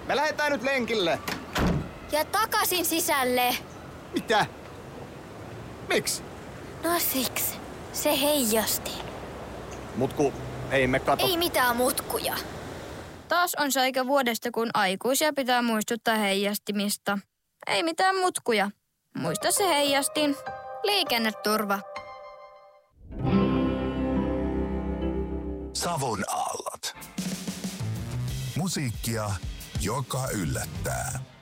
Me lähdetään nyt lenkille. Ja takaisin sisälle. Mitä? Miksi? No siksi. Se heijasti. Mutku, ei me kato. Ei mitään mutkuja. Taas on se aika vuodesta, kun aikuisia pitää muistuttaa heijastimista. Ei mitään mutkuja. Muista se heijastin. Liikenneturva. Savon aallot. Musiikkia, joka yllättää.